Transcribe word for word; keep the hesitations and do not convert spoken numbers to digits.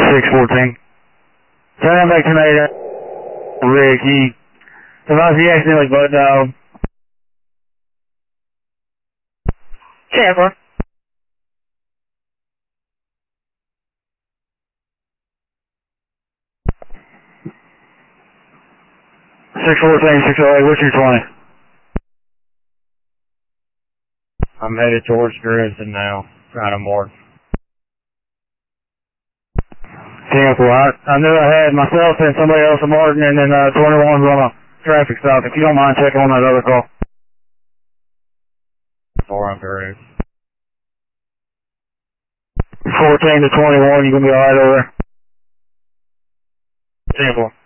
six fourteen. Turn back to Nate. Rick, he, if he accidentally butt dialed. Tampa. six fourteen, six oh eight, what's your twenty? I'm headed towards Grissom now, trying to morph. Tampa, I, I knew I had myself and somebody else a Martin, and then uh, twenty-one's on a traffic stop. If you don't mind checking on that other call. Four on Grissom. fourteen to twenty-one, you gonna be alright over there? Tampa.